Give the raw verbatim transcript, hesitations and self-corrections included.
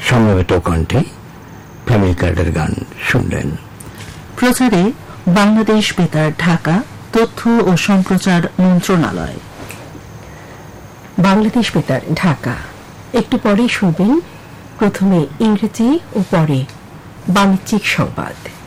সমবেত কণ্ঠে ফ্যামিলি কার্ডের গান শুনলেন। প্রচারে বাংলাদেশ বেতার ঢাকা, তথ্য ও সম্প্রচার মন্ত্রণালয়। বাংলাদেশ বেতার ঢাকা। একটু পরে শুনবেন প্রথমে ইংরেজি ও পরে বাণিজ্যিক সংবাদ।